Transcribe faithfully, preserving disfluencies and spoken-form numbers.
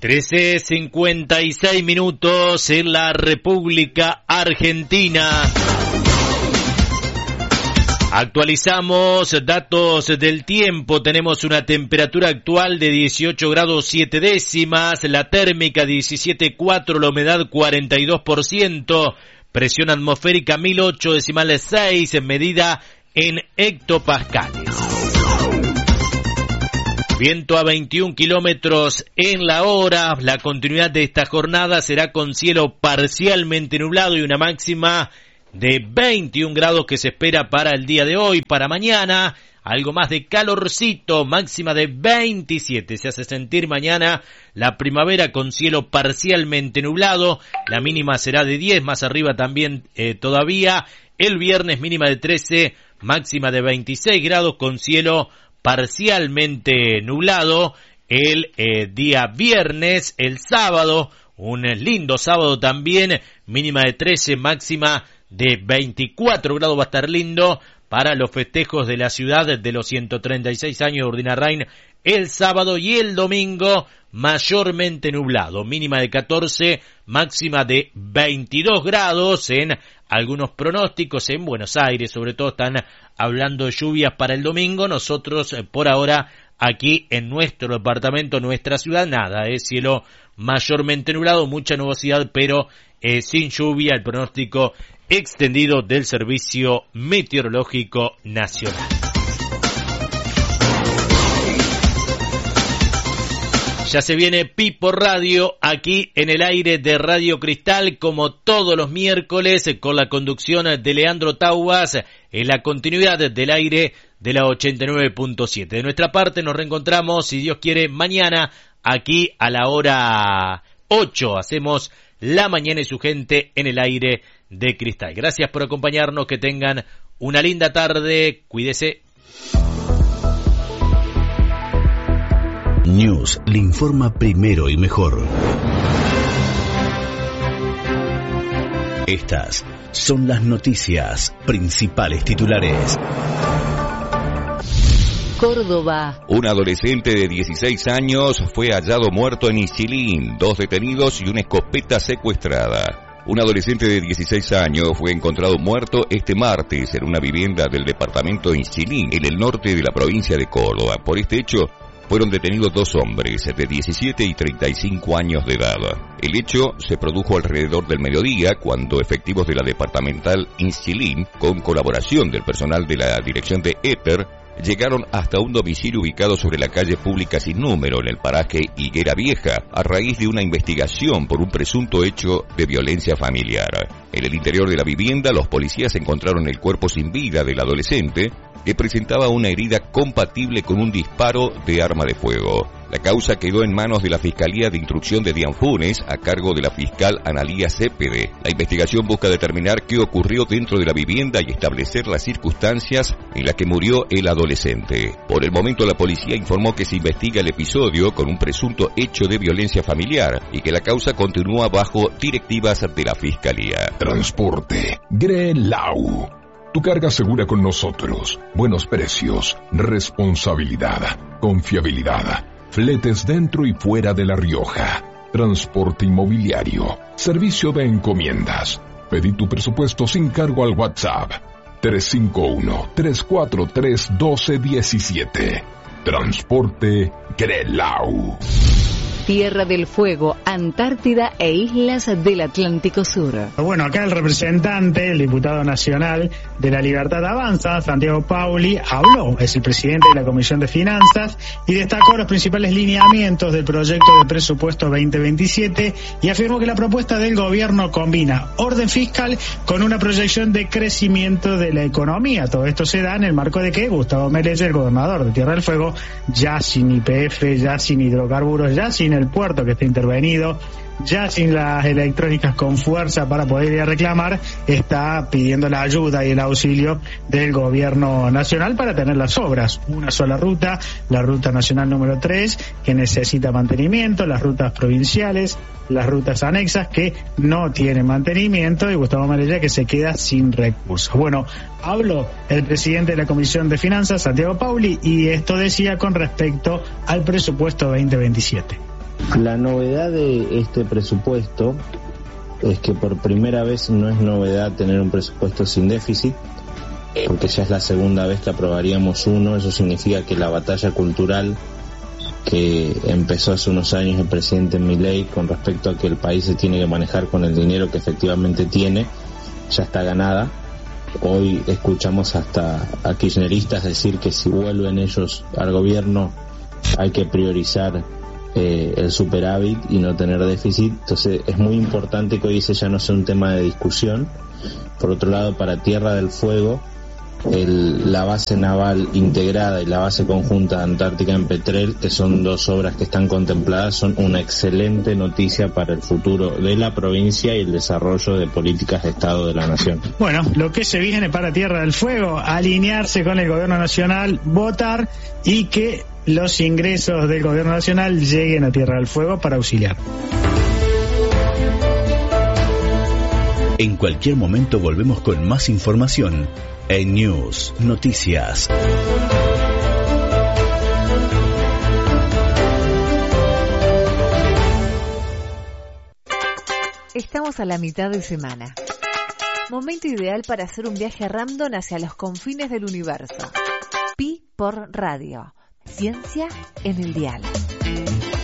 trece cincuenta y seis minutos en la República Argentina. Actualizamos datos del tiempo. Tenemos una temperatura actual de dieciocho grados siete décimas, la térmica diecisiete coma cuatro, la humedad cuarenta y dos por ciento, presión atmosférica mil ocho decimales seis, medida en hectopascales. Viento a veintiún kilómetros en la hora. La continuidad de esta jornada será con cielo parcialmente nublado y una máxima de veintiún grados que se espera para el día de hoy. Para mañana, algo más de calorcito, máxima de veintisiete. Se hace sentir mañana la primavera con cielo parcialmente nublado. La mínima será de diez, más arriba también eh, todavía. El viernes mínima de trece, máxima de veintiséis grados con cielo parcialmente nublado. El eh, día viernes, el sábado, un lindo sábado también, mínima de trece, máxima de veinticuatro grados. Va a estar lindo para los festejos de la ciudad de los ciento treinta y seis años de Urdinarrain el sábado, y el domingo mayormente nublado, mínima de catorce, máxima de veintidós grados. En algunos pronósticos en Buenos Aires sobre todo están hablando de lluvias para el domingo. Nosotros eh, por ahora aquí en nuestro departamento, nuestra ciudad, nada, es eh, cielo mayormente nublado, mucha nubosidad, pero eh, sin lluvia. El pronóstico extendido del Servicio Meteorológico Nacional. Ya se viene Pipo Radio aquí en el aire de Radio Cristal, como todos los miércoles, con la conducción de Leandro Taubas, en la continuidad del aire de la ochenta y nueve punto siete. De nuestra parte nos reencontramos, si Dios quiere, mañana aquí a la hora ocho. Hacemos La Mañana y su gente en el aire de Cristal. Gracias por acompañarnos, que tengan una linda tarde, cuídese. News le informa primero y mejor. Estas son las noticias, principales titulares. Córdoba. Un adolescente de dieciséis años fue hallado muerto en Ischilín, dos detenidos y una escopeta secuestrada. Un adolescente de dieciséis años fue encontrado muerto este martes en una vivienda del departamento de Ischilín, en el norte de la provincia de Córdoba. Por este hecho, fueron detenidos dos hombres de diecisiete y treinta y cinco años de edad. El hecho se produjo alrededor del mediodía, cuando efectivos de la departamental Ischilín, con colaboración del personal de la dirección de Éter, llegaron hasta un domicilio ubicado sobre la calle Pública Sin Número, en el paraje Higuera Vieja, a raíz de una investigación por un presunto hecho de violencia familiar. En el interior de la vivienda, los policías encontraron el cuerpo sin vida del adolescente, que presentaba una herida compatible con un disparo de arma de fuego. La causa quedó en manos de la Fiscalía de Instrucción de Dianfunes, a cargo de la fiscal Analía Cepede. La investigación busca determinar qué ocurrió dentro de la vivienda y establecer las circunstancias en las que murió el adolescente. Por el momento, la policía informó que se investiga el episodio con un presunto hecho de violencia familiar y que la causa continúa bajo directivas de la Fiscalía. Transporte Grelau. Tu carga segura con nosotros. Buenos precios, responsabilidad, confiabilidad. Fletes dentro y fuera de La Rioja. Transporte inmobiliario. Servicio de encomiendas. Pedí tu presupuesto sin cargo al WhatsApp. tres cinco uno, tres cuatro tres, uno dos uno siete. Transporte Grelau. Tierra del Fuego, Antártida e islas del Atlántico Sur. Bueno, acá el representante, el diputado nacional de La Libertad Avanza, Santiago Pauli, habló, es el presidente de la Comisión de Finanzas, y destacó los principales lineamientos del proyecto de presupuesto veinte veintisiete y afirmó que la propuesta del gobierno combina orden fiscal con una proyección de crecimiento de la economía. Todo esto se da en el marco de que Gustavo Melella, el gobernador de Tierra del Fuego, ya sin Y P F, ya sin hidrocarburos, ya sin el puerto que está intervenido, ya sin las electrónicas con fuerza para poder ir a reclamar, está pidiendo la ayuda y el auxilio del gobierno nacional para tener las obras. Una sola ruta, la ruta nacional número tres, que necesita mantenimiento, las rutas provinciales, las rutas anexas que no tienen mantenimiento, y Gustavo Melella, que se queda sin recursos. Bueno, habló el presidente de la Comisión de Finanzas, Santiago Pauli, y esto decía con respecto al presupuesto veinte veintisiete. La novedad de este presupuesto es que por primera vez no es novedad tener un presupuesto sin déficit, porque ya es la segunda vez que aprobaríamos uno. Eso significa que la batalla cultural que empezó hace unos años el presidente Milei con respecto a que el país se tiene que manejar con el dinero que efectivamente tiene, ya está ganada. Hoy escuchamos hasta a kirchneristas decir que si vuelven ellos al gobierno hay que priorizar eh, el superávit y no tener déficit. Entonces es muy importante que hoy ese ya no sea un tema de discusión. Por otro lado, para Tierra del Fuego, el, la base naval integrada y la base conjunta antártica en Petrel, que son dos obras que están contempladas, son una excelente noticia para el futuro de la provincia y el desarrollo de políticas de Estado de la Nación. Bueno, lo que se viene para Tierra del Fuego, alinearse con el gobierno nacional, votar y que los ingresos del gobierno nacional lleguen a Tierra del Fuego para auxiliar. En cualquier momento volvemos con más información en News Noticias. Estamos a la mitad de semana. Momento ideal para hacer un viaje random hacia los confines del universo. Pi por radio. Ciencia en el dial.